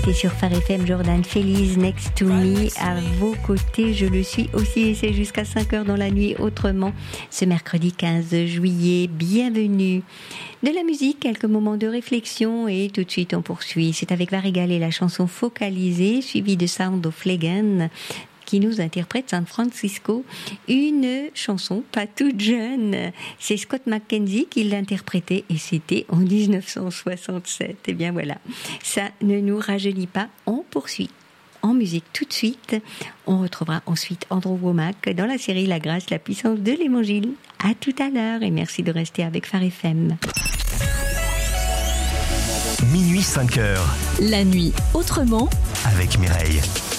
C'est sur Phare FM, Jordan Feliz, Next to Me, à vos côtés, je le suis aussi et c'est jusqu'à 5h dans la nuit autrement, ce mercredi 15 juillet, bienvenue. De la musique, quelques moments de réflexion et tout de suite on poursuit. C'est avec Varigal et la chanson Focalisée, suivie de Sound of Legend, qui nous interprète San Francisco, une chanson pas toute jeune. C'est Scott McKenzie qui l'interprétait et c'était en 1967. Et bien voilà, ça ne nous rajeunit pas, on poursuit. En musique tout de suite, on retrouvera ensuite Andrew Womack dans la série La Grâce, la puissance de l'Évangile. À tout à l'heure et merci de rester avec Phare FM. Minuit 5h. La nuit autrement Avec Mireille.